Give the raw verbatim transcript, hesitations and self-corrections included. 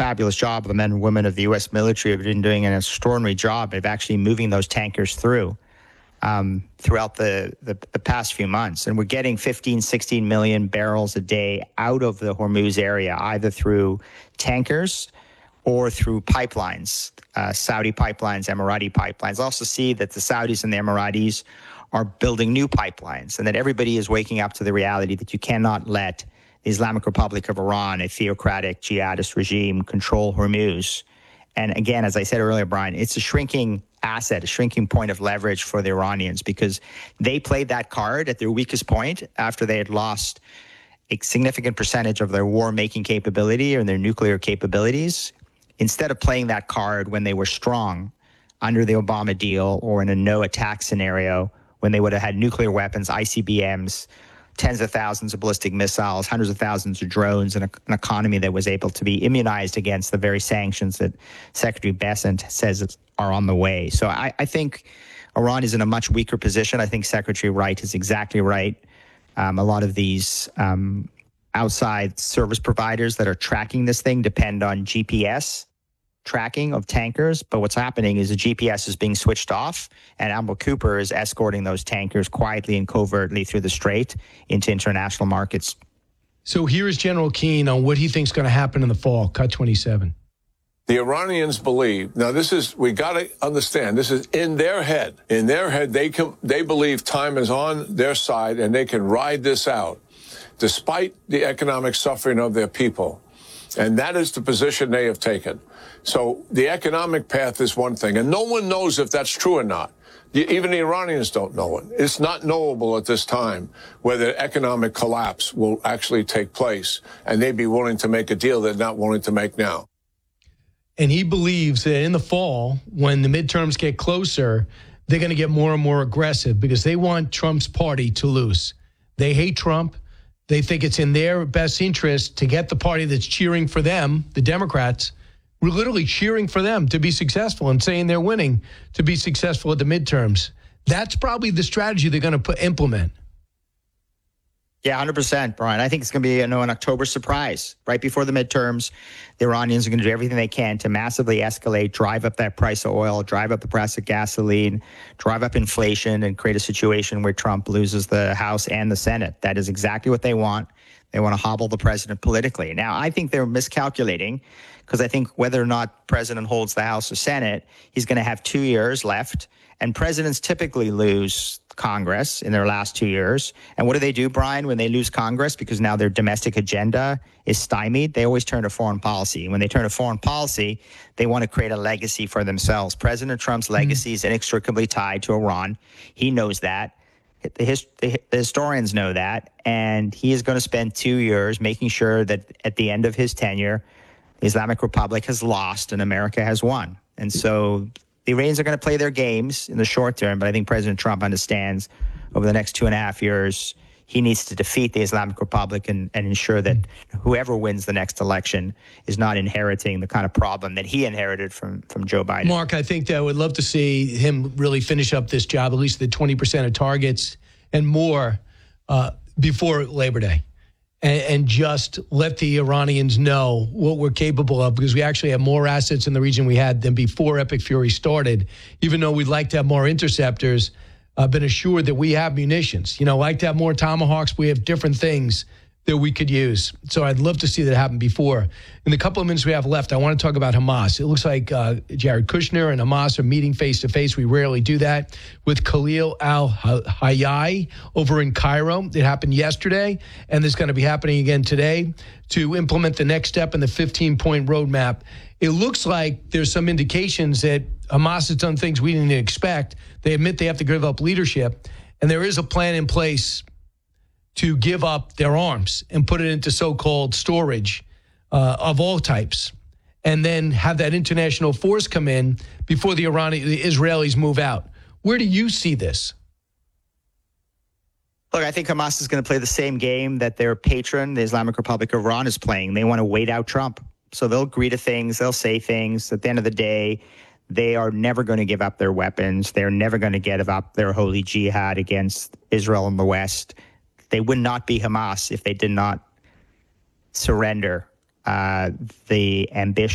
fabulous job. The men and women of the U S military have been doing an extraordinary job of actually moving those tankers through um, throughout the, the, the past few months. And we're getting fifteen, sixteen million barrels a day out of the Hormuz area, either through tankers or through pipelines, uh, Saudi pipelines, Emirati pipelines. Also see that the Saudis and the Emiratis are building new pipelines, and that everybody is waking up to the reality that you cannot let the Islamic Republic of Iran, a theocratic jihadist regime, control Hormuz. And again, as I said earlier, Brian, it's a shrinking asset, a shrinking point of leverage for the Iranians, because they played that card at their weakest point after they had lost a significant percentage of their war-making capability and their nuclear capabilities, instead of playing that card when they were strong under the Obama deal or in a no-attack scenario, when they would have had nuclear weapons, I C B Ms, tens of thousands of ballistic missiles, hundreds of thousands of drones, and a, an economy that was able to be immunized against the very sanctions that Secretary Bessent says are on the way. So I, I think Iran is in a much weaker position. I think Secretary Wright is exactly right. Um, a lot of these um, outside service providers that are tracking this thing depend on G P S tracking of tankers, but what's happening is the G P S is being switched off, and Admiral Cooper is escorting those tankers quietly and covertly through the strait into international markets. So here is General Keane on what he thinks is going to happen in the fall. Cut twenty-seven. The Iranians believe, now this is, we got to understand, this is in their head. In their head, they can, they believe time is on their side and they can ride this out despite the economic suffering of their people. And that is the position they have taken. So the economic path is one thing, and no one knows if that's true or not. Even the Iranians don't know it. It's not knowable at this time whether economic collapse will actually take place, and they'd be willing to make a deal they're not willing to make now. And he believes that in the fall, when the midterms get closer, they're going to get more and more aggressive because they want Trump's party to lose. They hate Trump. They think it's in their best interest to get the party that's cheering for them, the Democrats, we're literally cheering for them to be successful and saying they're winning to be successful at the midterms. That's probably the strategy they're going to put, implement. Yeah, one hundred percent, Brian. I think it's going to be you know, an October surprise. Right before the midterms, the Iranians are going to do everything they can to massively escalate, drive up that price of oil, drive up the price of gasoline, drive up inflation, and create a situation where Trump loses the House and the Senate. That is exactly what they want. They want to hobble the president politically. Now, I think they're miscalculating, because I think whether or not the president holds the House or Senate, he's going to have two years left. And presidents typically lose Congress in their last two years. And what do they do, Brian, when they lose Congress? Because now their domestic agenda is stymied, they always turn to foreign policy. And when they turn to foreign policy, they want to create a legacy for themselves. President Trump's legacy mm-hmm. is inextricably tied to Iran. He knows that. The, his, the, the historians know that. And he is going to spend two years making sure that at the end of his tenure, the Islamic Republic has lost and America has won. And so the Iranians are going to play their games in the short term, but I think President Trump understands over the next two and a half years, he needs to defeat the Islamic Republic and, and ensure that whoever wins the next election is not inheriting the kind of problem that he inherited from, from Joe Biden. Mark, I think that I would love to see him really finish up this job, at least the twenty percent of targets and more uh, before Labor Day. And, and just let the Iranians know what we're capable of, because we actually have more assets in the region we had than before Epic Fury started. Even though we'd like to have more interceptors, I've been assured that we have munitions. You know, like to have more Tomahawks. We have different things that we could use. So I'd love to see that happen before. In the couple of minutes we have left, I want to talk about Hamas. It looks like uh, Jared Kushner and Hamas are meeting face-to-face. We rarely do that. With Khalil al-Hayai over in Cairo. It happened yesterday, and it's going to be happening again today to implement the next step in the fifteen-point roadmap. It looks like there's some indications that Hamas has done things we didn't expect. They admit they have to give up leadership, and there is a plan in place to give up their arms and put it into so-called storage uh, of all types, and then have that international force come in before the Iranian, the Israelis move out. Where do you see this? Look, I think Hamas is going to play the same game that their patron, the Islamic Republic of Iran, is playing. They want to wait out Trump. So they'll agree to things, they'll say things. At the end of the day, they are never going to give up their weapons. They're never going to give up their holy jihad against Israel and the West. They would not be Hamas if they did not surrender uh, the ambition